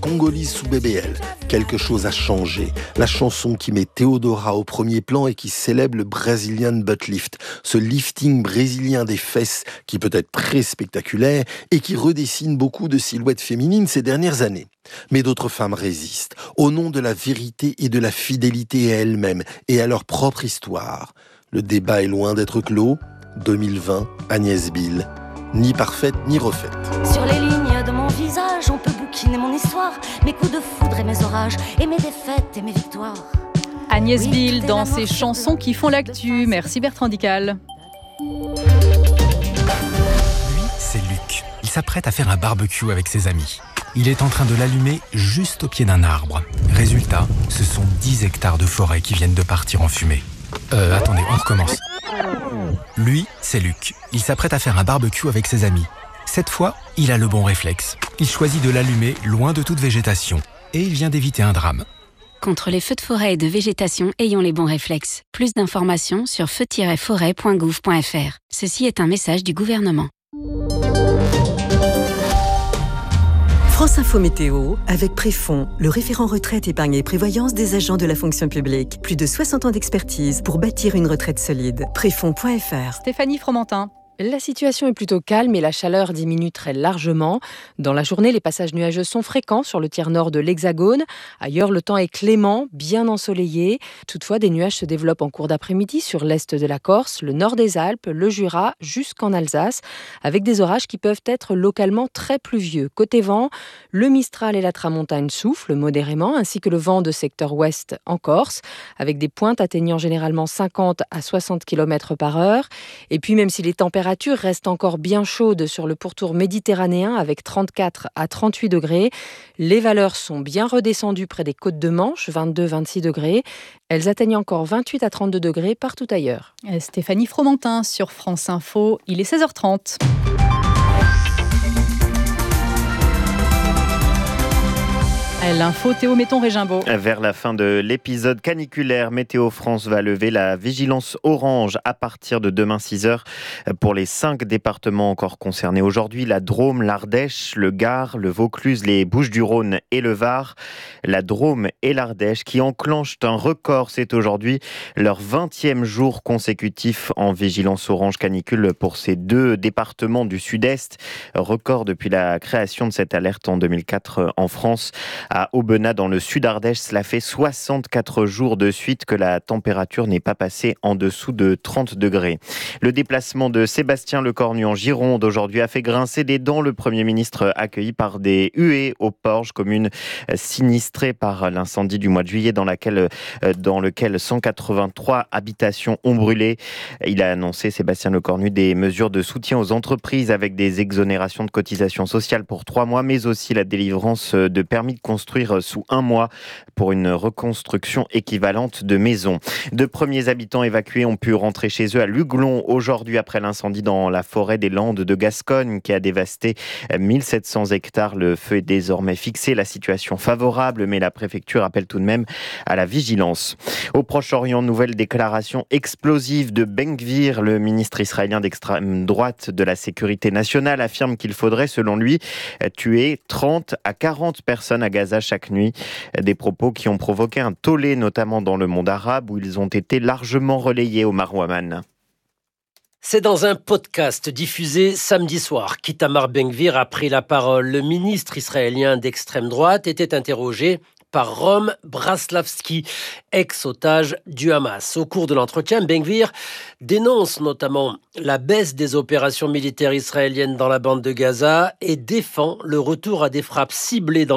Congolese sous BBL. Quelque chose a changé. La chanson qui met Théodora au premier plan et qui célèbre le Brazilian butt lift. Ce lifting brésilien des fesses qui peut être très spectaculaire et qui redessine beaucoup de silhouettes féminines ces dernières années. Mais d'autres femmes résistent, au nom de la vérité et de la fidélité à elles-mêmes et à leur propre histoire. Le débat est loin d'être clos. 2020, Agnès Bill. Ni parfaite, ni refaite. Sur les lignes de mon visage, on peut bouquiner mon histoire, mes coups de foudre et mes orages, et mes défaites et mes victoires. Agnès Bill dans ses chansons qui font l'actu. Merci Bertrand Dical. Lui, c'est Luc. Il s'apprête à faire un barbecue avec ses amis. Il est en train de l'allumer juste au pied d'un arbre. Résultat, ce sont 10 hectares de forêt qui viennent de partir en fumée. Attendez, on recommence. Lui, c'est Luc. Il s'apprête à faire un barbecue avec ses amis. Cette fois, il a le bon réflexe. Il choisit de l'allumer loin de toute végétation. Et il vient d'éviter un drame. Contre les feux de forêt et de végétation, ayons les bons réflexes. Plus d'informations sur feu-forêt.gouv.fr. Ceci est un message du gouvernement. France Info Météo, avec Préfond, le référent retraite, épargne et prévoyance des agents de la fonction publique. Plus de 60 ans d'expertise pour bâtir une retraite solide. Préfond.fr. Stéphanie Fromentin. La situation est plutôt calme et la chaleur diminue très largement. Dans la journée, les passages nuageux sont fréquents sur le tiers nord de l'Hexagone. Ailleurs, le temps est clément, bien ensoleillé. Toutefois, des nuages se développent en cours d'après-midi sur l'est de la Corse, le nord des Alpes, le Jura, jusqu'en Alsace, avec des orages qui peuvent être localement très pluvieux. Côté vent, le Mistral et la Tramontane soufflent modérément, ainsi que le vent de secteur ouest en Corse, avec des pointes atteignant généralement 50 à 60 km par heure. Et puis, même si les températures restent encore bien chaudes sur le pourtour méditerranéen avec 34 à 38 degrés. Les valeurs sont bien redescendues près des côtes de Manche, 22-26 degrés. Elles atteignent encore 28 à 32 degrés partout ailleurs. Stéphanie Fromentin sur France Info, il est 16h30. L'info, Théo Metton-Régimbaud. Vers la fin de l'épisode caniculaire, Météo France va lever la vigilance orange à partir de demain 6h pour les 5 départements encore concernés aujourd'hui. La Drôme, l'Ardèche, le Gard, le Vaucluse, les Bouches-du-Rhône et le Var. La Drôme et l'Ardèche qui enclenchent un record. C'est aujourd'hui leur 20e jour consécutif en vigilance orange canicule pour ces 2 départements du Sud-Est. Record depuis la création de cette alerte en 2004 en France. À Aubenas, dans le sud Ardèche, cela fait 64 jours de suite que la température n'est pas passée en dessous de 30 degrés. Le déplacement de Sébastien Lecornu en Gironde aujourd'hui a fait grincer des dents le Premier ministre accueilli par des huées au Porge, commune sinistrée par l'incendie du mois de juillet dans lequel 183 habitations ont brûlé. Il a annoncé, Sébastien Lecornu, des mesures de soutien aux entreprises avec des exonérations de cotisations sociales pour 3 mois, mais aussi la délivrance de permis de construire sous 1 mois pour une reconstruction équivalente de maisons. 2 premiers habitants évacués ont pu rentrer chez eux à Luglon aujourd'hui après l'incendie dans la forêt des Landes de Gascogne qui a dévasté 1700 hectares. Le feu est désormais fixé, la situation favorable, mais la préfecture appelle tout de même à la vigilance. Au Proche-Orient, nouvelle déclaration explosive de Ben Gvir, le ministre israélien d'extrême droite de la sécurité nationale, affirme qu'il faudrait, selon lui, tuer 30 à 40 personnes à Gaza chaque nuit. Des propos qui ont provoqué un tollé, notamment dans le monde arabe, où ils ont été largement relayés au Marouaman. C'est dans un podcast diffusé samedi soir qu'Itamar Ben-Gvir a pris la parole. Le ministre israélien d'extrême droite était interrogé par Rom Braslavski, ex-otage du Hamas. Au cours de l'entretien, Ben-Gvir dénonce notamment la baisse des opérations militaires israéliennes dans la bande de Gaza et défend le retour à des frappes ciblées dans